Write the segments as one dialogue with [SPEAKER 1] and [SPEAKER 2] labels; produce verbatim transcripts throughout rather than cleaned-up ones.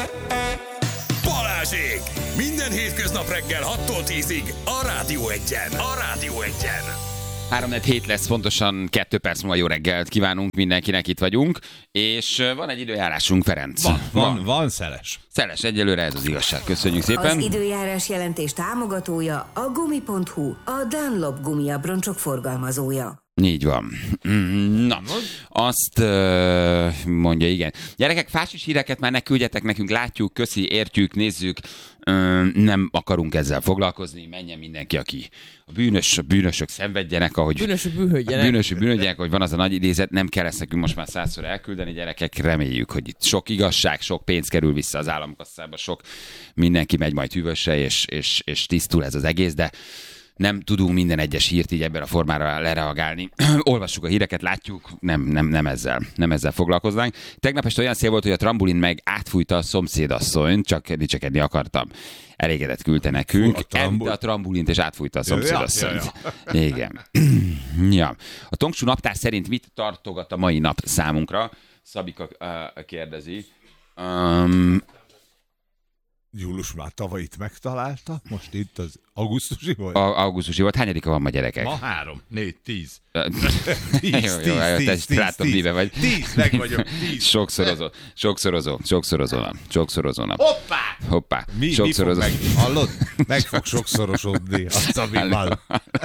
[SPEAKER 1] Balázsék! Minden hétköznap reggel hattól tízig a Rádió Egyen. A Rádió Egyen.
[SPEAKER 2] három hét lesz, pontosan kettő perc múlva jó reggelt kívánunk mindenkinek, itt vagyunk, és van egy időjárásunk, Ferenc.
[SPEAKER 3] Van, van, van szeles.
[SPEAKER 2] Szeles, egyelőre ez az igazság. Köszönjük szépen.
[SPEAKER 4] Az időjárás jelentés támogatója a gumi pont hu, a Dunlop gumiabroncsok forgalmazója.
[SPEAKER 2] Így van. Na, azt uh, mondja, igen. Gyerekek, fásis híreket már ne küldjetek nekünk, látjuk, köszi, értjük, nézzük, uh, nem akarunk ezzel foglalkozni, menjen mindenki, aki a bűnös, a bűnösök szenvedjenek, ahogy
[SPEAKER 5] bűnösök bűnhődjenek.
[SPEAKER 2] Bűnösök bűnhődjenek, hogy van az a nagy idézet, nem kell ezt nekünk most már százszor elküldeni, gyerekek, reméljük, hogy itt sok igazság, sok pénz kerül vissza az államkasszába, sok mindenki megy majd hűvösre, és, és, és tisztul ez az egész, de nem tudunk minden egyes hírt így ebben a formára lereagálni. Olvassuk a híreket, látjuk, nem, nem, nem, ezzel, nem ezzel foglalkoznánk. Tegnap este olyan szél volt, hogy a trambulin meg átfújta a szomszédasszonyt, csak dicsekedni akartam. Elégedett küldte nekünk.
[SPEAKER 3] Fú, a, trambul...
[SPEAKER 2] a trambulint és átfújta a szomszédasszonyt.
[SPEAKER 3] Ja, ja, ja.
[SPEAKER 2] Igen. Ja. A Tongsú naptár szerint mit tartogat a mai nap számunkra? Szabika uh, kérdezi. Um,
[SPEAKER 3] Július már tavaly itt megtalálta, most itt az augusztusi volt?
[SPEAKER 2] A, augusztusi volt. Hányadika van ma, gyerekek?
[SPEAKER 3] Ma három, négy, tíz.
[SPEAKER 2] tíz, jó, jó, jó, tíz, te látom, mibe vagy.
[SPEAKER 3] Tíz, meg vagyok, tíz.
[SPEAKER 2] Sokszorozó, sokszorozó, sokszorozó nap, sokszorozó nap.
[SPEAKER 3] Hoppá!
[SPEAKER 2] Hoppá,
[SPEAKER 3] Mi,
[SPEAKER 2] sokszorozó.
[SPEAKER 3] mi fog meg, hallod? Meg fog sokszorosodni a Szabival.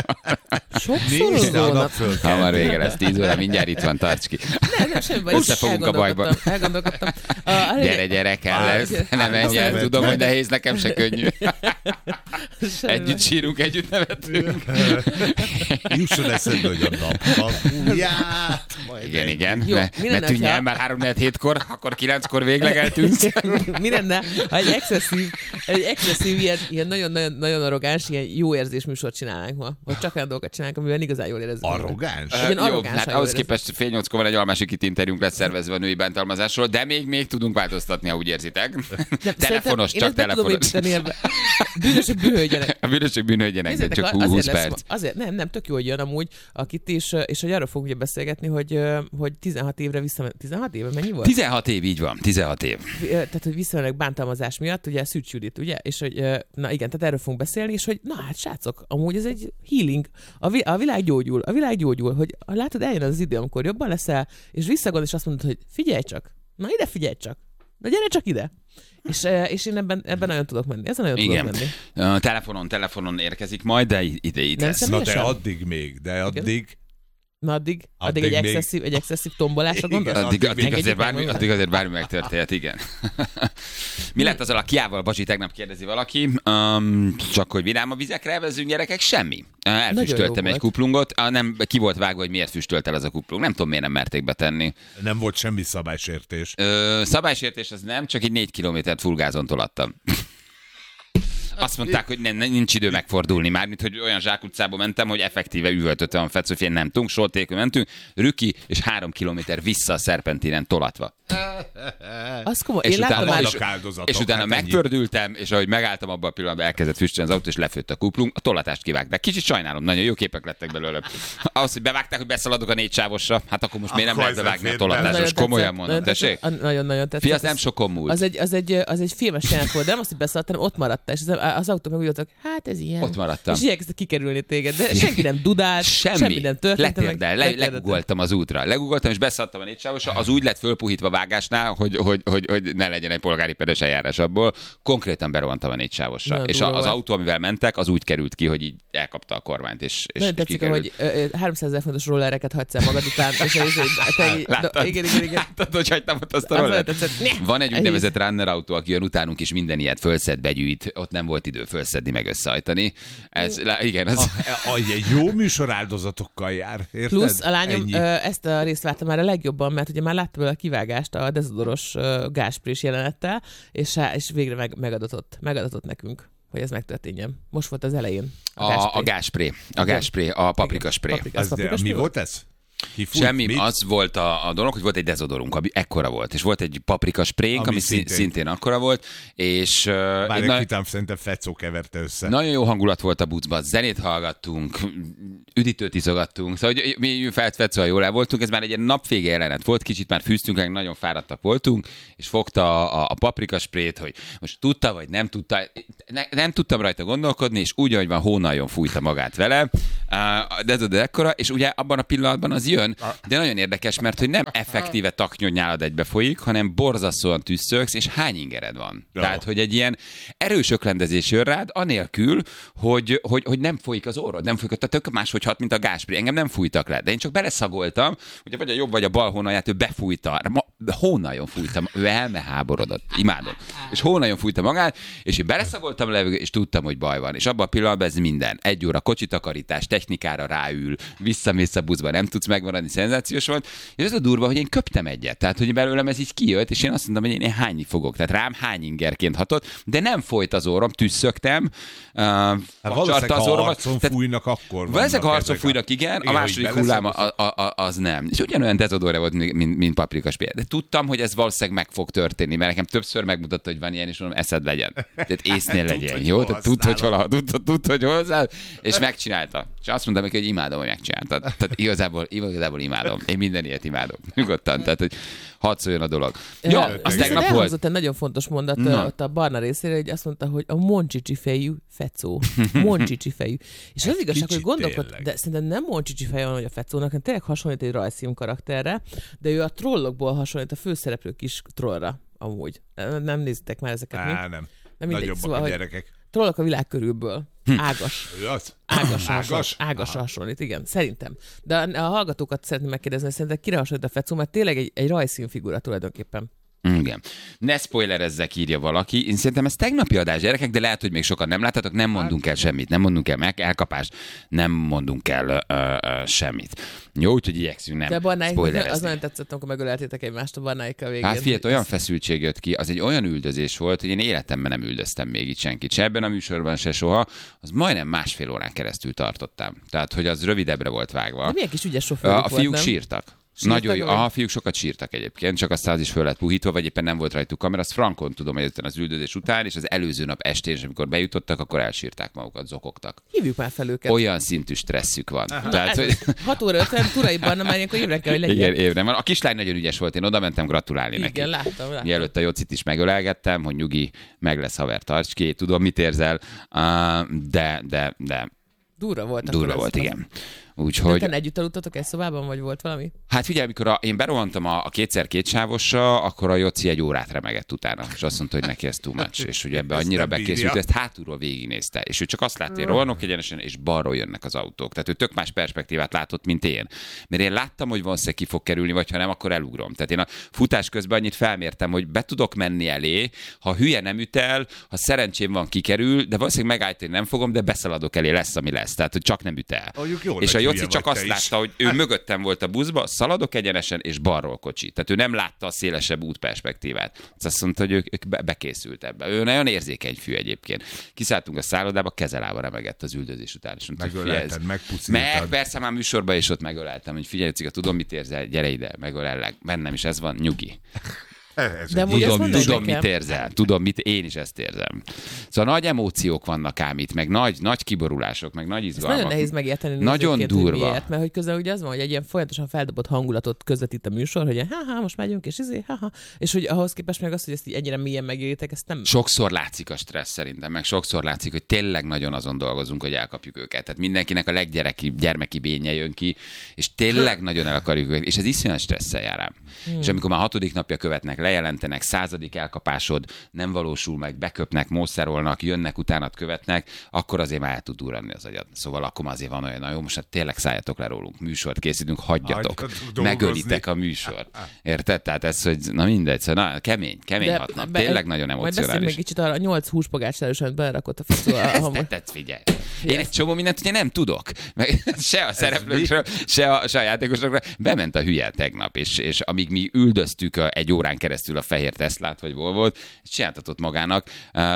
[SPEAKER 5] Sokszorozó nap.
[SPEAKER 2] Hamar vége lesz, tíz óra, mindjárt itt van, tarts ki.
[SPEAKER 5] Nem, nem, semmi baj.
[SPEAKER 2] Összefogunk a bajba.
[SPEAKER 5] Elgondolkodtam.
[SPEAKER 2] Gyere, gyere, kell lesz. Nem menj el, tudom, hogy nehéz, nekem se könnyű. Együtt sírunk, együtt nevetünk.
[SPEAKER 3] Jusson eszedbe, hogy a napját.
[SPEAKER 2] Igen, igen.
[SPEAKER 5] Jó,
[SPEAKER 2] ne
[SPEAKER 5] mi
[SPEAKER 2] ne
[SPEAKER 5] lenne,
[SPEAKER 2] tűnj el,
[SPEAKER 5] ha-
[SPEAKER 2] már három hétkor, akkor kilenckor végleg eltűnsz.
[SPEAKER 5] Mi lenne, ha egy excesszív, egy excesszív ilyen, ilyen nagyon, nagyon arrogáns, ilyen jó érzés műsort csinálnánk ma. Vagy csak olyan dolgokat csinálunk, amivel igazán jól érezzük.
[SPEAKER 3] Arrogáns?
[SPEAKER 5] Igen,
[SPEAKER 2] Jó,
[SPEAKER 5] arrogáns,
[SPEAKER 2] hát
[SPEAKER 5] ha
[SPEAKER 2] ahhoz
[SPEAKER 5] jól
[SPEAKER 2] képest fél nyolckor van egy almásik itt interjúnk lesz szervezve a női bántalmazásról, de még, még tudunk változtatni, ha úgy érzitek. Telefonos, csak telefonos.
[SPEAKER 5] Bűnösök bűnhődjenek.
[SPEAKER 2] A bűnösök bűnhődjenek, de
[SPEAKER 5] Nézzétek,
[SPEAKER 2] csak
[SPEAKER 5] azért
[SPEAKER 2] húsz
[SPEAKER 5] lesz
[SPEAKER 2] perc.
[SPEAKER 5] ma- Azért, nem, nem, tök jó, hogy jön amúgy, akit is, és hogy arról fogunk ugye beszélgetni, hogy, hogy tizenhat évre vissza... tizenhat éve mennyi volt?
[SPEAKER 2] tizenhat év, így van, tizenhat év.
[SPEAKER 5] Tehát, hogy visszamennek bántalmazás miatt, ugye Szűcs Judit, ugye? És hogy, na igen, tehát erről fogunk beszélni, és hogy na hát srácok, amúgy ez egy healing. A, vi- a világ gyógyul, a világ gyógyul, hogy látod, eljön az idő, amikor jobban leszel, és visszagond, és azt mondod, hogy figyelj csak, na ide figyelj csak, na gyere csak ide. És, és én ebben, ebben nagyon tudok menni. Ezen nagyon
[SPEAKER 2] Igen.
[SPEAKER 5] tudok menni.
[SPEAKER 2] Uh, telefonon, telefonon érkezik majd, de ide itt
[SPEAKER 5] Nem
[SPEAKER 2] lesz.
[SPEAKER 5] szem-
[SPEAKER 3] Na de
[SPEAKER 5] Személyesen?
[SPEAKER 3] addig még, de addig...
[SPEAKER 5] Na addig, addig,
[SPEAKER 3] Addig
[SPEAKER 5] egy,
[SPEAKER 3] még-
[SPEAKER 5] excesszív, egy excesszív tombolásra
[SPEAKER 3] Igen.
[SPEAKER 5] gondolsz?
[SPEAKER 2] Addig, addig,
[SPEAKER 5] Engedjük
[SPEAKER 2] azért
[SPEAKER 5] meg
[SPEAKER 2] bármi,
[SPEAKER 5] magunkat?
[SPEAKER 2] addig azért bármi megtörténhet, igen. Mi lett azzal a kiával, Bacsi, tegnap kérdezi valaki. Um, csak hogy vidám a vizekre elvezzünk, gyerekek, semmi. Uh, Elfüstöltem
[SPEAKER 5] jó
[SPEAKER 2] egy
[SPEAKER 5] volt.
[SPEAKER 2] kuplungot, uh, nem, ki volt vágva, hogy miért füstölt el ez a kuplung. Nem tudom, miért nem merték betenni.
[SPEAKER 3] Nem volt semmi szabálysértés.
[SPEAKER 2] Ö, szabálysértés az nem, csak így négy kilométert fullgázon tolattam. Azt mondták, hogy nem, nincs idő megfordulni már, mint hogy olyan zsákutcába mentem, hogy effektíve üvöltöttem a Fetsz, hogy fél nem tudunk, sortékül mentünk, rüki, és három kilométer vissza a szerpentinen tolatva.
[SPEAKER 5] Az komoly.
[SPEAKER 2] És
[SPEAKER 5] Én láttam
[SPEAKER 2] utána,
[SPEAKER 5] már...
[SPEAKER 2] és,
[SPEAKER 3] Vannak áldozatok,
[SPEAKER 2] és utána
[SPEAKER 3] hát ennyi.
[SPEAKER 2] megpördültem, és ahogy megálltam abban a pillanatban, elkezdett füstölni az autó, és lefőtt a kuplung, a tolatást kivágták. Kicsit sajnálom, nagyon jó képek lettek belőle. Ahhoz, hogy bevágták, hogy beszaladok a négy sávosra, hát akkor most miért nem
[SPEAKER 3] Akkor
[SPEAKER 2] lehet
[SPEAKER 3] ez
[SPEAKER 2] bevágni a
[SPEAKER 3] fér bele.
[SPEAKER 2] tolatást? Most
[SPEAKER 5] Nagyon
[SPEAKER 2] komolyan
[SPEAKER 5] tetszett,
[SPEAKER 2] mondom,
[SPEAKER 5] nagyon
[SPEAKER 2] tessék?
[SPEAKER 5] tetszett, Nagyon-nagyon tetszett.
[SPEAKER 2] Fi, az nem sokon múlt.
[SPEAKER 5] Az egy, az egy, az egy filmes jelenet volt, de nem azt, hogy beszaladt, hanem ott maradtál, és az, az autó meg úgy voltak, hát ez ilyen.
[SPEAKER 2] Ott maradtam.
[SPEAKER 5] És igyekeztek kikerülni téged, de senki nem dudált, semmi, semmi nem történt.
[SPEAKER 2] Letérdel, le, legugoltam az útra. Legugoltam, és beszaladtam a négysávosra, az úgy lett fölpuhítva vágásnál, hogy, hogy, hogy, hogy ne legyen egy polgári peres eljárás abból. Konkrétan berohantam a négysávosra.
[SPEAKER 5] Nagyon
[SPEAKER 2] És
[SPEAKER 5] durva
[SPEAKER 2] a, az
[SPEAKER 5] volt.
[SPEAKER 2] autó, amivel mentek, az úgy került ki, hogy így elkapta a kormányt, és, és
[SPEAKER 5] Nagyon tetszik,
[SPEAKER 2] kikerült.
[SPEAKER 5] hogy háromszázezer fontos rollereket hagysz el magad után, és és- te így-
[SPEAKER 2] Láttad?
[SPEAKER 5] igen, igen, igen.
[SPEAKER 2] Láttad, hogy hagytam ott azt a
[SPEAKER 5] Az nagyon
[SPEAKER 2] rollert?
[SPEAKER 5] tetszett.
[SPEAKER 2] Van egy úgynevezett runner autó, aki jön utánunk, és minden ilyet fölszed, begyűjt. Ott nem volt idő fölszedni, meg összehajtani. Ez, lá- igen, az...
[SPEAKER 3] A, a, egy jó műsor áldozatokkal jár, érted?
[SPEAKER 5] Plusz a lányom
[SPEAKER 3] Ennyi.
[SPEAKER 5] ö, ezt a részt várta már a legjobban, mert ugye már láttam belőle a kivágást a dezodoros ö, gázprés jelenettel, és, és végre meg, megadatott, megadatott nekünk, hogy ez megtörténjen. Most volt az elején.
[SPEAKER 2] A, a gáspré, a gáspré, a paprikaspré.
[SPEAKER 5] Paprika, az
[SPEAKER 3] Az, de,
[SPEAKER 5] paprikas
[SPEAKER 3] mi
[SPEAKER 5] mi
[SPEAKER 3] volt ez? Kifújt,
[SPEAKER 2] Semmi,
[SPEAKER 3] mit?
[SPEAKER 2] az volt a, a dolog, hogy volt egy dezodorunk, ami ekkora volt, és volt egy paprika sprénk, ami, ami szintén. szintén akkora volt, és...
[SPEAKER 3] Bár
[SPEAKER 2] na-
[SPEAKER 3] egy szerintem Fecó keverte össze.
[SPEAKER 2] Nagyon jó hangulat volt a bucban, zenét hallgattunk, üdítőt iszogattunk, szóval hogy mi feltvetszóval jól el voltunk, ez már egy ilyen napvége jelenet volt, kicsit már fűztünk, nagyon fáradtak voltunk, és fogta a, a paprikasprét, hogy most tudta, vagy nem tudta, ne, nem tudtam rajta gondolkodni, és úgy, ahogy van, hónaljon fújta magát vele, de ez de ekkora, és ugye abban a pillanatban az jön, de nagyon érdekes, mert hogy nem effektíve taknyodnyálad egybe folyik, hanem borzasztóan tüsszögsz, és hány ingered van.
[SPEAKER 3] Ja.
[SPEAKER 2] Tehát, hogy egy ilyen erős öklendezés jön rád, anélkül, hogy, hogy, hogy nem folyik az orrod, nem folyik, tehát tök máshogy hat, mint a gázspré. Engem nem fújtak le, de én csak beleszagoltam, ugye vagy a jobb vagy a bal hónalját, ő befújta, ma, hónaljon fújta, ő elmeháborodott, imádom. És hónaljon fújta magát, és én beleszagoltam le, és tudtam, hogy baj van. És abban a pillanatban ez minden. Egy óra kocsitakarítás, technikára ráül, visszamész a buszba, nem tudsz megmaradni, szenzációs volt. És ez a durva, hogy én köptem egyet. Tehát, hogy belőlem ez így kijött, és én azt mondtam, hogy én hányni fogok. Tehát rám hány ingerként hatott, de nem folyt az orrom, tüsszögtem, uh,
[SPEAKER 3] Hát valószínűleg,
[SPEAKER 2] az
[SPEAKER 3] ha
[SPEAKER 2] orromat.
[SPEAKER 3] harcon
[SPEAKER 2] Tehát,
[SPEAKER 3] fújnak, akkor
[SPEAKER 2] ezek a harcon
[SPEAKER 3] ezek
[SPEAKER 2] fújnak, igen,
[SPEAKER 3] igen,
[SPEAKER 2] a második
[SPEAKER 3] hogy
[SPEAKER 2] hullám
[SPEAKER 3] beleszagolsz.
[SPEAKER 2] a, a, a, az nem. És ugyanolyan dezodorja volt, mint, mint paprikaspér. De tudtam, hogy ez valószínűleg meg fog történni, mert nekem többször megmutatta, hogy van ilyen, és mondom, eszed legyen. Tehát észnél
[SPEAKER 3] Tudd,
[SPEAKER 2] legyen,
[SPEAKER 3] hogy
[SPEAKER 2] jó?
[SPEAKER 3] hol
[SPEAKER 2] Tehát tudd, hogy hol,
[SPEAKER 3] használod.
[SPEAKER 2] tud, tud, hogy hol használ, és megcsinálta. És azt mondtam neki, hogy imádom, hogy megcsináltad. Tehát igazából, igazából imádom. Én minden ilyet imádom. Nyugodtan. Tehát, hogy hadd szóljon a dolog. Jó, az
[SPEAKER 5] Viszont
[SPEAKER 2] tegnap volt.
[SPEAKER 5] elhangzott egy nagyon fontos mondat
[SPEAKER 2] Na.
[SPEAKER 5] ott a Barna részére, hogy azt mondta, hogy a moncsicsi fejű Fecó. Moncsicsi fejű. És az igazság, hogy
[SPEAKER 3] kicsit
[SPEAKER 5] gondolkod,
[SPEAKER 3] tényleg.
[SPEAKER 5] de szerintem nem moncsicsi feje van, hogy a Fecónak, hanem tényleg hasonlít egy rajzfilm karakterre, de ő a trollokból hasonlít a főszereplő kis trollra, amúgy. Nem néztétek már ezeket, mi?
[SPEAKER 3] Á, nem.
[SPEAKER 5] Nem mindegy,
[SPEAKER 3] Nagyobbak
[SPEAKER 5] szóval,
[SPEAKER 3] a
[SPEAKER 5] hogy-
[SPEAKER 3] gyerekek.
[SPEAKER 5] Trollok a világ körülből. Ágas.
[SPEAKER 3] Ő az?
[SPEAKER 5] Ágas,
[SPEAKER 3] Ágas?
[SPEAKER 5] ágas, ágas
[SPEAKER 3] Aha.
[SPEAKER 5] hasonlít, igen, szerintem. De a, a hallgatókat szeretném megkérdezni, hogy szerinted kire hasonlít a Fecó, mert tényleg egy, egy rajzszínfigura tulajdonképpen.
[SPEAKER 2] Igen. Ne spoilerezzek, írja valaki. Én szerintem ez tegnapi adás, gyerekek, de lehet, hogy még sokan nem láttátok, nem mondunk el semmit, nem mondunk el meg elkapást, nem mondunk el ö, ö, semmit. Jó, úgyhogy igyekszünk nem
[SPEAKER 5] De Barnáik, az
[SPEAKER 2] spoilerezni.
[SPEAKER 5] nagyon tetszett, amikor megöleltétek egymást a Barnáikkal végén.
[SPEAKER 2] Hát figyelj, olyan feszültség jött ki, az egy olyan üldözés volt, hogy én életemben nem üldöztem még itt senkit. Se ebben a műsorban, se soha. Az majdnem másfél órán keresztül tartottam. Tehát, hogy az rövidebbre volt vágva.
[SPEAKER 5] De milyen kis ügyes sofőrük
[SPEAKER 2] A, a
[SPEAKER 5] volt,
[SPEAKER 2] fiúk
[SPEAKER 5] nem?
[SPEAKER 2] sírtak.
[SPEAKER 5] Sírtak,
[SPEAKER 2] Nagyon jó.
[SPEAKER 5] vagy?
[SPEAKER 2] A fiúk sokat sírtak egyébként, csak aztán az is föl lett puhítva, vagy éppen nem volt rajtuk kamera. Azt frankon tudom, hogy ezután az üldözés után, és az előző nap estén, és amikor bejutottak, akkor elsírták magukat, zokogtak.
[SPEAKER 5] Hívjuk már fel őket.
[SPEAKER 2] Olyan szintű stresszük van. Tehát, hogy...
[SPEAKER 5] hat óra ötven Turaiban, már ilyenkor évre kell, hogy legyen.
[SPEAKER 2] Igen, évre van. A kislány nagyon ügyes volt, én oda mentem gratulálni neki.
[SPEAKER 5] Igen, láttam, láttam.
[SPEAKER 2] Mielőtt a Jocit is megölelgettem, hogy nyugi, meg lesz haver, tarts ki, tudom, mit érzel, uh, de, de, de
[SPEAKER 5] Durva volt.
[SPEAKER 2] durva
[SPEAKER 5] akkor
[SPEAKER 2] volt,
[SPEAKER 5] ez.
[SPEAKER 2] igen.
[SPEAKER 5] De
[SPEAKER 2] Úgyhogy...
[SPEAKER 5] utána együtt aludtatok egy szobában, vagy volt valami?
[SPEAKER 2] Hát figyelj, amikor a, én berohantam a, a kétszer kétsávosra, akkor a Joci egy órát remegett utána, és azt mondta, hogy neki ez too much, és ugye ebbe
[SPEAKER 3] Ezt
[SPEAKER 2] annyira
[SPEAKER 3] nem
[SPEAKER 2] bekészült,
[SPEAKER 3] bírja.
[SPEAKER 2] ezt hátulról végignézte, és ő csak azt látta, hogy rohanok egyenesen, és balról jönnek az autók. Tehát ő tök más perspektívát látott, mint én. Mert én láttam, hogy valószínűleg ki fog kerülni, vagy ha nem, akkor elugrom. Tehát én a futás közben annyit felmértem, hogy be tudok menni elé, ha hülye nem üt el, ha szerencsém van, kikerül, de valószínűleg megállítani nem fogom, de beszaladok elé, lesz, ami lesz. Tehát, hogy csak nem üt el.
[SPEAKER 3] Mondjuk jól
[SPEAKER 2] És a
[SPEAKER 3] nagy
[SPEAKER 2] Joci
[SPEAKER 3] hülye
[SPEAKER 2] csak
[SPEAKER 3] vagy
[SPEAKER 2] azt
[SPEAKER 3] te is.
[SPEAKER 2] látta, hogy ő mögöttem volt a buszba, szaladok egyenesen, és balról kocsi. Tehát ő nem látta a szélesebb útperspektívát. Azt mondta, hogy ők, ők be- bekészült ebbe. Ő nagyon érzékeny fű egyébként. Kiszálltunk a szállodába, kezelába remegett az üldözés után. És mondta, hogy figyelj,
[SPEAKER 3] Megölelted,
[SPEAKER 2] ez-
[SPEAKER 3] megpusziltad.
[SPEAKER 2] Meg, persze már műsorban is ott megöleltem, hogy figyelj, Cika, tudom, mit érzel, gyere ide, megölellek. Bennem is ez van, nyugi.
[SPEAKER 3] Ez
[SPEAKER 5] De
[SPEAKER 3] egy
[SPEAKER 5] amúgy
[SPEAKER 3] ilyen
[SPEAKER 5] azt
[SPEAKER 2] Tudom,
[SPEAKER 5] mondod
[SPEAKER 2] tudom
[SPEAKER 5] nekem.
[SPEAKER 2] mit érzel. Tudom, mit én is ezt érzem. Szóval nagy emóciók vannak ám itt, meg nagy, nagy kiborulások, meg nagy
[SPEAKER 5] Ez
[SPEAKER 2] izgalmak.
[SPEAKER 5] nagyon nehéz megérteni.
[SPEAKER 2] Nagyon
[SPEAKER 5] nézőként, hogy
[SPEAKER 2] durva.
[SPEAKER 5] Miért, mert hogy közben ugye az van, hogy egy ilyen folyamatosan feldobott hangulatot közvetít a műsor, hogy ha-ha, most megyünk, és izé, ha-ha. És hogy ahhoz képest meg az, hogy ezt így ennyire mélyen megéritek, ezt nem...
[SPEAKER 2] Sokszor látszik a stressz szerintem, meg sokszor látszik, hogy tényleg nagyon azon dolgozunk, hogy elkapjuk őket. Tehát mindenkinek a leggyereki, gyermeki bénye jön ki, és tényleg nagyon el akarjuk őket, és ez iszonyat stresszel jár rám. Hmm. És amikor már hatodik napja követnek, lejelentenek, századik elkapásod nem valósul meg, beköpnek, mószerolnak, jönnek, utánat követnek, akkor azért már el tud durranni az agyad. Szóval akkor azért van olyan, na jó, most hát tényleg szálljatok le rólunk, műsort készítünk, hagyjatok,
[SPEAKER 3] Hagyjatok dolgozni.
[SPEAKER 2] megölitek a műsort. Érted? Tehát ez, hogy na mindegy, szóval na, kemény, kemény
[SPEAKER 5] De-
[SPEAKER 2] hatnak,
[SPEAKER 5] be-
[SPEAKER 2] tényleg nagyon
[SPEAKER 5] Majd beszéljünk
[SPEAKER 2] emocionális.
[SPEAKER 5] még kicsit arra a nyolc húspogács elősen belerakott a Fecó a
[SPEAKER 2] Ezt
[SPEAKER 5] hamar.
[SPEAKER 2] te tetsz, figyelj. Én egy csomó mindent ugye nem tudok. Meg se a szereplőkről, se a, se a játékosokról. Bement a hülye tegnap, és, és amíg mi üldöztük a- egy órán keresztül keresztül a fehér Teslát, vagy Volvót, csináltatott magának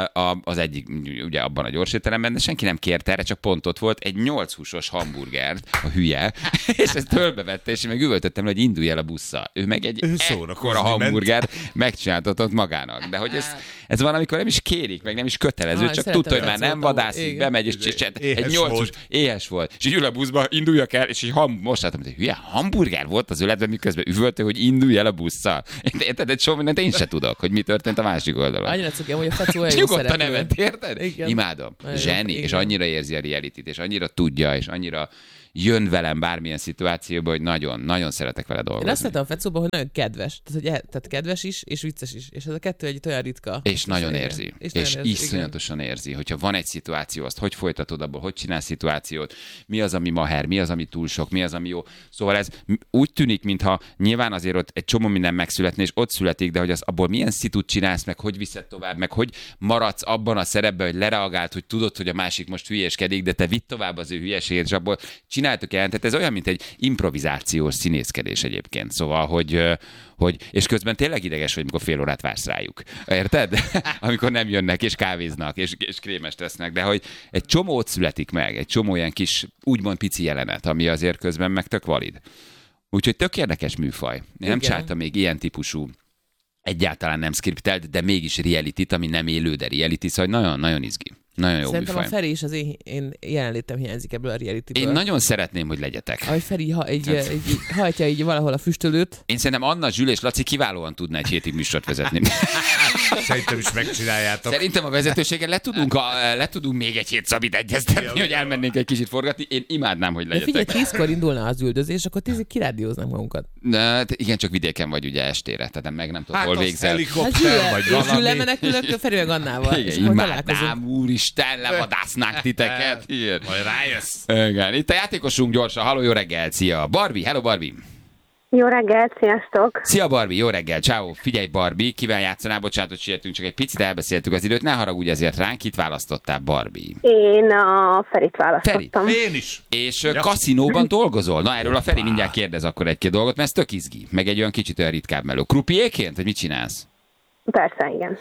[SPEAKER 2] az egyik, ugye abban a gyorsétteremben, de senki nem kérte erre, csak pont ott volt egy nyolc húsos hamburgert, a hülye, és ezt tölbevette, és én meg üvöltöttem, hogy indulj el a busszal. Ő meg egy ekkora hamburgert megcsináltatott magának. De hogy ez, ez van, amikor nem is kérik, meg nem is kötelező, ah, csak tudta, hogy már nem vadászik, bemegy, és egy nyolc hús, éhes volt. És így ül a buszba, induljak el, és így ham, most láttam, hogy hülye hamburger volt az öletben, miközben üvöltő, hogy indulj el a busszal. Érted, egy csomó mindent én se tudok, hogy mi történt a másik oldalon.
[SPEAKER 5] Annyira cuki, hogy a Fecó olyan jó
[SPEAKER 2] nyugodtan nevet, érted? Igen. Imádom. Zseni, és annyira érzi a realityt, és annyira tudja, és annyira jön velem bármilyen szituációba, hogy nagyon, nagyon szeretek vele dolgozni.
[SPEAKER 5] Én azt láttam a Fecóban, hogy nagyon kedves. Tehát, hogy, tehát kedves is, és vicces is. És ez a kettő egy olyan ritka.
[SPEAKER 2] És nagyon érzi. És, és érzi, iszonyatosan igen. érzi, hogyha van egy szituáció, azt hogy folytatod abból, hogy csinálsz szituációt, mi az, ami maher, mi az, ami túl sok, mi az, ami jó. Szóval ez úgy tűnik, mintha nyilván azért ott egy csomó minden megszületne, és ott születik, de hogy az abból milyen szitut csinálsz, meg hogy viszed tovább, meg hogy maradsz abban a szerepben, hogy lereagált, hogy tudod, hogy a másik most hülyéskedik, de te vidd tovább az ő hülyeségét, és abból csináltuk el. Tehát ez olyan, mint egy improvizációs színészkedés egyébként. Szóval, hogy, hogy és közben tényleg ideges vagy, amikor fél órát vársz rájuk. Érted? Amikor nem jönnek, és kávéznak, és, és krémest tesznek, de hogy egy csomót születik meg, egy csomó ilyen kis, úgymond pici jelenet, ami azért közben meg tök valid. Úgyhogy tök érdekes műfaj. Én nem csináltam még ilyen típusú, egyáltalán nem skriptelt, de mégis reality-t, ami nem élő, de reality, szóval nagyon-nagyon izgi. Nagyon jó
[SPEAKER 5] Szerintem
[SPEAKER 2] műfaj.
[SPEAKER 5] a Feri is az én, én jelenlétem hiányzik ebből a reality-ből.
[SPEAKER 2] Én nagyon szeretném, hogy legyetek.
[SPEAKER 5] Ahogy Feri ha, egy, egy, hajtja így valahol a füstölőt.
[SPEAKER 2] Én szerintem Anna, Zsül és Laci kiválóan tudna egy hétig műsort vezetni.
[SPEAKER 3] Szerintem is megcsináljátok.
[SPEAKER 2] Szerintem a vezetőségen le tudunk, a, le tudunk még egy hét Szabit egyeztetni, hogy elmennénk egy kicsit forgatni. Én imádnám, hogy legyetek.
[SPEAKER 5] De figyelj, tízkor indulna az üldözés, akkor tízig kirádióznánk magunkat.
[SPEAKER 2] De, igen, csak vidéken vagy ugye estére, tehát meg nem tudom, hol végzel.
[SPEAKER 3] Helikopter vagy valami.
[SPEAKER 5] Zsül lemenekülök, Feri meg Annával.
[SPEAKER 2] Igen, imádnám, úristen, levadásznánk titeket. Ilyen.
[SPEAKER 3] Majd rájössz.
[SPEAKER 2] Igen, itt a játékosunk gyorsan. Halló, jó reggel, szia. Barbie, hello Barbie.
[SPEAKER 6] Jó reggelt, sziasztok!
[SPEAKER 2] Szia Barbie, jó reggel, ciao. Figyelj Barbie, kivel játszanál, bocsánat, hogy sietünk, csak egy picit elbeszéltük az időt, ne haragudj ezért ránk, kit választottál Barbie?
[SPEAKER 6] Én a Ferit választottam.
[SPEAKER 2] Feri.
[SPEAKER 3] Én is.
[SPEAKER 2] És ja. kaszinóban dolgozol? Na erről a Feri mindjárt kérdez akkor egy-két dolgot, mert ez tök izgi, meg egy olyan kicsit olyan ritkább meló. Krupiéként, vagy mit csinálsz?
[SPEAKER 6] Persze, igen.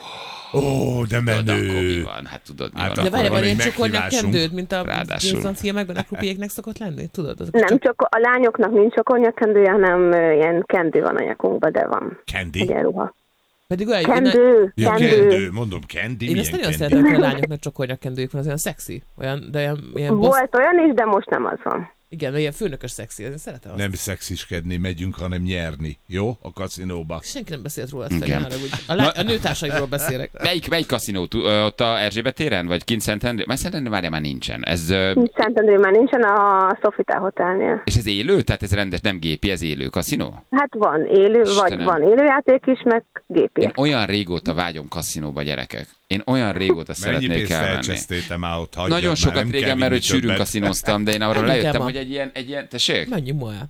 [SPEAKER 3] Ó, de menő.
[SPEAKER 2] Tudod, akkor mi van? Hát tudod, mi
[SPEAKER 3] Hát
[SPEAKER 2] van.
[SPEAKER 5] De várj, van ilyen csokornyak
[SPEAKER 3] meghívásunk.
[SPEAKER 5] kendőd, mint a
[SPEAKER 2] Ráadásul.
[SPEAKER 5] Jason filmekben a krupiéknek szokott lenni? Tudod? Azok
[SPEAKER 6] Nem,
[SPEAKER 5] csak...
[SPEAKER 6] csak a lányoknak nincs csokornyakkendője, hanem ö, ilyen kendő van a nyakunkban, de van.
[SPEAKER 3] Candy?
[SPEAKER 6] Egy ruha.
[SPEAKER 5] Pedig olyan jó.
[SPEAKER 6] Kendő,
[SPEAKER 3] Ja,
[SPEAKER 6] kendő.
[SPEAKER 3] kendő. Mondom, candy.
[SPEAKER 5] Én
[SPEAKER 3] Milyen
[SPEAKER 5] ezt nagyon
[SPEAKER 3] candy?
[SPEAKER 5] szeretem, hogy a lányoknak csokornyak kendőjük van, az olyan szexi. Olyan, de olyan, ilyen bossz...
[SPEAKER 6] Volt olyan is, de most nem az van.
[SPEAKER 5] Igen, ilyen főnökös szexi, én szeretem azt.
[SPEAKER 3] Nem szexiskedni megyünk, hanem nyerni. Jó? A kaszinóba.
[SPEAKER 5] Senki nem beszélt róla,
[SPEAKER 2] Igen.
[SPEAKER 5] Feri, haragudj. A, lá... a nőtársaimról beszélek.
[SPEAKER 2] Melyik, melyik kaszinó? T- Ott a Erzsébet téren? Vagy kint Szentendrő? Már Szentendrő várja, már nincsen. Ez, ö,
[SPEAKER 6] Szentendrő már nincsen a Sofitel Hotelnél.
[SPEAKER 2] és ez élő? Tehát ez rendes, nem gépi, ez élő kaszinó?
[SPEAKER 6] Hát van élő,
[SPEAKER 2] Istenem.
[SPEAKER 6] vagy van élőjáték is, meg gépi.
[SPEAKER 2] Én olyan régóta vágyom kaszinóba, gyerekek. Én olyan régóta
[SPEAKER 3] Mennyi
[SPEAKER 2] szeretnék
[SPEAKER 3] pénzt
[SPEAKER 2] elmenni.
[SPEAKER 3] elcsesztél már ott? Hagyjad
[SPEAKER 2] Nagyon
[SPEAKER 3] már,
[SPEAKER 2] sokat
[SPEAKER 3] nem kell
[SPEAKER 2] régen, mert hogy
[SPEAKER 3] vinni
[SPEAKER 2] sűrűn
[SPEAKER 3] többet.
[SPEAKER 2] kaszinóztam, de én arról
[SPEAKER 5] Menjünk el
[SPEAKER 2] lejöttem,
[SPEAKER 5] ma.
[SPEAKER 2] hogy egy ilyen, egy ilyen, tessék?
[SPEAKER 5] Menjünk ma el.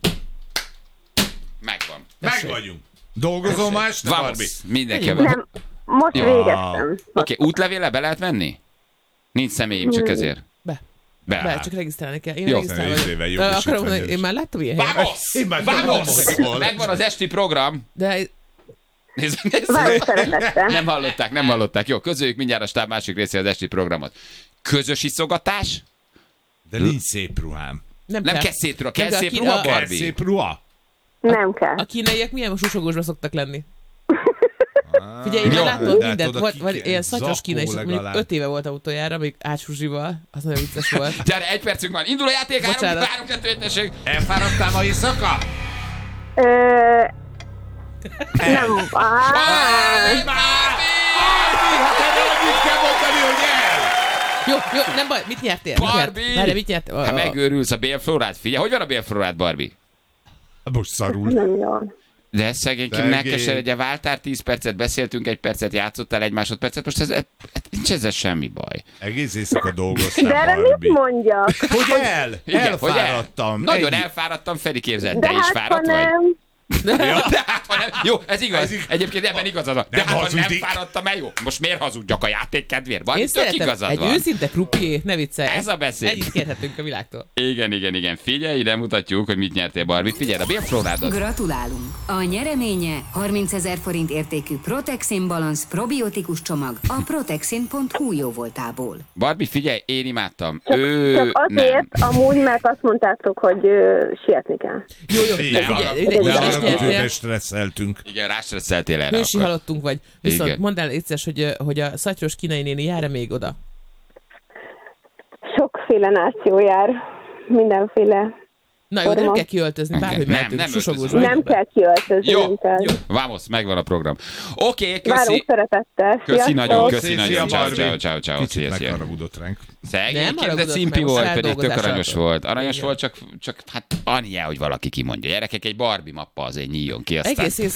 [SPEAKER 2] Megvan.
[SPEAKER 3] Meg vagyunk. Dolgozol már este, Barbie?
[SPEAKER 2] Vamos, mindenki.
[SPEAKER 6] Nem, most
[SPEAKER 2] Jó.
[SPEAKER 6] végeztem.
[SPEAKER 2] Oké, okay, útlevéle be lehet menni? Nincs személyim, csak ezért.
[SPEAKER 5] Be.
[SPEAKER 2] Be.
[SPEAKER 5] Be, csak regisztrálni kell. Én
[SPEAKER 2] Jó.
[SPEAKER 5] regisztrálva
[SPEAKER 3] Tíz
[SPEAKER 5] vagyok.
[SPEAKER 3] éve jó
[SPEAKER 5] Ö,
[SPEAKER 3] is
[SPEAKER 5] akarom mondani,
[SPEAKER 3] ötven
[SPEAKER 5] én már láttam ilyen helyet.
[SPEAKER 2] Vamos!
[SPEAKER 3] Én már
[SPEAKER 2] Vamos!
[SPEAKER 3] tudom.
[SPEAKER 2] Megvan az esti program.
[SPEAKER 5] De
[SPEAKER 2] Nézd, nézd.
[SPEAKER 6] Várj szeretettel.
[SPEAKER 2] Nem hallották, nem hallották. Jó, közöljük mindjárt a stáb másik részére az esti programot. Közös iszogatás?
[SPEAKER 3] De nincs szép ruhám.
[SPEAKER 5] nem,
[SPEAKER 2] Nem
[SPEAKER 5] kell.
[SPEAKER 2] kell szép ruha, kell
[SPEAKER 5] De a
[SPEAKER 2] szép
[SPEAKER 5] ki-
[SPEAKER 2] ruha,
[SPEAKER 5] a-
[SPEAKER 3] Kell
[SPEAKER 2] Barbie?
[SPEAKER 3] szép ruha?
[SPEAKER 6] Nem kell.
[SPEAKER 5] A kínaiak milyen susogósban szoktak lenni? Figyelj, én
[SPEAKER 2] Jó,
[SPEAKER 5] már láttam
[SPEAKER 3] de hát
[SPEAKER 5] mindent.
[SPEAKER 3] oda
[SPEAKER 5] Volt,
[SPEAKER 3] ki
[SPEAKER 5] vagy
[SPEAKER 3] kell-
[SPEAKER 5] ilyen szatyos
[SPEAKER 3] zakó
[SPEAKER 5] kínai, és mondjuk
[SPEAKER 3] legalább.
[SPEAKER 5] öt éve volt autójára, még átsuzsival, az nagyon vicces volt.
[SPEAKER 2] Gyere, egy percünk van. Indul a játék, három,
[SPEAKER 5] Bocsánat.
[SPEAKER 2] három, kettő, egy, tessék.
[SPEAKER 3] Elfáradtál ma éjszaka?
[SPEAKER 6] Ö, nem. Á,
[SPEAKER 2] Barbie!
[SPEAKER 3] Hát erre annyit kell mondani, hogy el!
[SPEAKER 5] Jó, jó, nem baj, mit nyertél? Mit nyert?
[SPEAKER 2] Barbie!
[SPEAKER 5] Várj, mit nyert?
[SPEAKER 2] Hát megőrülsz a bélflórát, figyelj. Hogy van a bélflórát, Barbie?
[SPEAKER 3] Most szarul.
[SPEAKER 6] nem jó.
[SPEAKER 2] De szegényként
[SPEAKER 3] Szegény.
[SPEAKER 2] megkeseredje, váltál tíz percet, beszéltünk egy percet, játszottál egy másodpercet, most ez, ez, nincs ezzel semmi baj.
[SPEAKER 3] Egész éjszaka dolgoztál,
[SPEAKER 6] De erre mit
[SPEAKER 3] Barbie.
[SPEAKER 6] mondjak?
[SPEAKER 3] Hogy el?
[SPEAKER 2] Igen, hogy el?
[SPEAKER 3] Elfáradtam.
[SPEAKER 2] Nagyon
[SPEAKER 3] Ennyi.
[SPEAKER 2] elfáradtam, Feri képzeld,
[SPEAKER 6] De
[SPEAKER 2] te is
[SPEAKER 6] hát, ha
[SPEAKER 2] fáradt vagy?
[SPEAKER 6] nem,
[SPEAKER 2] De hát, ha nem, jó, ez igaz. Ez igaz. Egyébként ebben igazad van. De
[SPEAKER 3] Nem
[SPEAKER 2] hát, ha nem
[SPEAKER 3] hazudik.
[SPEAKER 2] fáradtam el, jó. Most miért hazudjak a játék kedvéért? Van,
[SPEAKER 5] Én
[SPEAKER 2] tök
[SPEAKER 5] szeretem
[SPEAKER 2] igazad
[SPEAKER 5] egy
[SPEAKER 2] van.
[SPEAKER 5] őszinte krupié, ne viccelj.
[SPEAKER 2] Ez a beszéd.
[SPEAKER 5] Ennyit kérhetünk a világtól.
[SPEAKER 2] Igen, igen, igen. Figyelj, ide mutatjuk, hogy mit nyertél, Barbie. Figyelj, a bérflórádat.
[SPEAKER 4] Gratulálunk! A nyereménye harmincezer forint értékű Protexin Balance probiotikus csomag a protexin pont hu jó voltából.
[SPEAKER 2] Barbie, figyelj, én imádtam.
[SPEAKER 6] Csak,
[SPEAKER 2] ő
[SPEAKER 6] csak azért,
[SPEAKER 2] nem.
[SPEAKER 6] amúgy, mert azt mondtátok, hogy ö, sietni kell.
[SPEAKER 5] Jó, jó,
[SPEAKER 3] Igen,
[SPEAKER 5] de figyelj,
[SPEAKER 3] arra-
[SPEAKER 5] ide,
[SPEAKER 3] de
[SPEAKER 5] ide is
[SPEAKER 3] arra
[SPEAKER 5] nyertél.
[SPEAKER 3] közben stresszeltünk.
[SPEAKER 2] Igen, rástresszeltél erre.
[SPEAKER 5] Hősi
[SPEAKER 2] akkor.
[SPEAKER 5] halottunk vagy. Viszont
[SPEAKER 2] Igen.
[SPEAKER 5] mondd el egyszer, hogy, hogy a szatyros kínai néni jár-e még oda?
[SPEAKER 6] Sokféle náció jár, mindenféle.
[SPEAKER 5] Na jó, de nem
[SPEAKER 6] Forma.
[SPEAKER 5] kell kiöltözni,
[SPEAKER 2] Nem
[SPEAKER 5] bárhogy
[SPEAKER 2] kell. Nem,
[SPEAKER 5] mehetünk.
[SPEAKER 2] nem
[SPEAKER 5] Susogós
[SPEAKER 2] öltözünk.
[SPEAKER 5] vagyunk
[SPEAKER 6] Nem
[SPEAKER 5] be.
[SPEAKER 6] kell kiöltözni,
[SPEAKER 2] Jó,
[SPEAKER 6] nem kell.
[SPEAKER 2] jó. Vamos, megvan a program. Oké, okay, köszi.
[SPEAKER 6] Várunk szeretettel.
[SPEAKER 2] Köszi
[SPEAKER 6] Sziasztok!
[SPEAKER 2] nagyon, köszi
[SPEAKER 3] Szia,
[SPEAKER 2] nagyon. Ciao,
[SPEAKER 3] Barbie.
[SPEAKER 2] ciao, ciao, ciao.
[SPEAKER 3] Kicsit
[SPEAKER 2] Szia, szia.
[SPEAKER 3] megharagudott ránk.
[SPEAKER 2] Szegényként, de
[SPEAKER 5] haragudott
[SPEAKER 2] cimpi
[SPEAKER 5] meg,
[SPEAKER 2] volt,
[SPEAKER 5] most
[SPEAKER 2] pedig tök
[SPEAKER 5] feldolgozás
[SPEAKER 2] aranyos
[SPEAKER 5] alatt.
[SPEAKER 2] volt. Aranyos
[SPEAKER 5] Igen.
[SPEAKER 2] volt, csak, csak hát annyi, hogy valaki kimondja. Gyerekek, egy Barbie mappa azért nyíljon ki, aztán...
[SPEAKER 5] Egész éjszaka